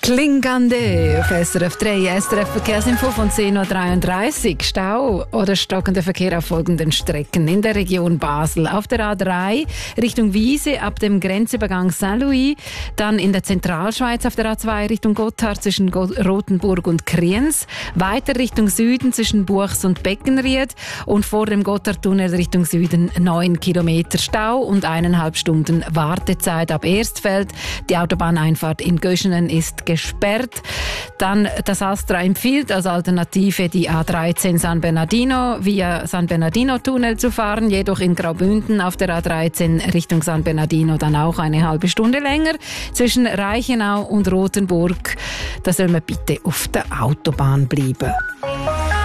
Klingande auf SRF 3, SRF Verkehrsinfo von 10.33 Uhr. Stau oder stockender Verkehr auf folgenden Strecken in der Region Basel. Auf der A3 Richtung Wiese ab dem Grenzübergang Saint-Louis. Dann in der Zentralschweiz auf der A2 Richtung Gotthard zwischen Rothenburg und Kriens. Weiter Richtung Süden zwischen Buchs und Beckenried. Und vor dem Gotthardtunnel Richtung Süden 9 Kilometer Stau und 1,5 Stunden Wartezeit ab Erstfeld. Die Autobahneinfahrt in Göschenen ist gesperrt. Dann das Astra empfiehlt als Alternative die A13 San Bernardino via San Bernardino Tunnel zu fahren, jedoch in Graubünden auf der A13 Richtung San Bernardino dann auch eine halbe Stunde länger. Zwischen Reichenau und Rothenburg, da soll man bitte auf der Autobahn bleiben.